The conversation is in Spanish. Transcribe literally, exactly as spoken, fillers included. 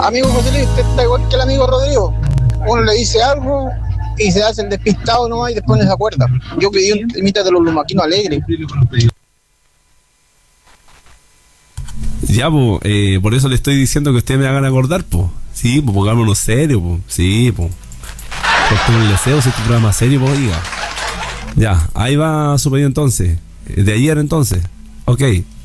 Amigo José Luis, usted está igual que el amigo Rodrigo. Uno le dice algo y se hace el despistado nomás y después no se acuerda. Yo pedí un temita de los lumaquinos alegres. Ya, pues, eh, por eso le estoy diciendo que ustedes me hagan acordar, pues. Sí, pues, pongámonos serio, pues. Sí, pues. Porque un deseo, si este programa serio, pues, diga. Ya, ahí va su pedido entonces. De ayer entonces. Ok.